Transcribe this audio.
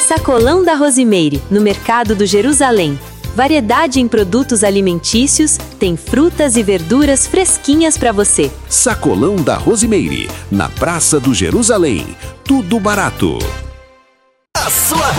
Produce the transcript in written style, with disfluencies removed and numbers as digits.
Sacolão da Rosimeire, no Mercado do Jerusalém. Variedade em produtos alimentícios, tem frutas e verduras fresquinhas para você. Sacolão da Rosimeire, na Praça do Jerusalém. Tudo barato.